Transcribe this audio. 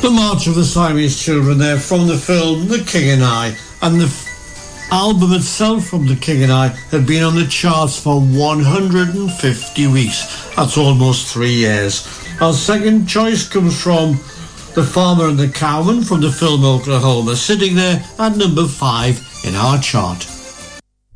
The March of the Siamese Children there from the film The King and I, and the album itself from The King and I had been on the charts for 150 weeks. That's almost 3 years. Our second choice comes from The Farmer and the Cowman from the film Oklahoma, sitting there at number 5 in our chart.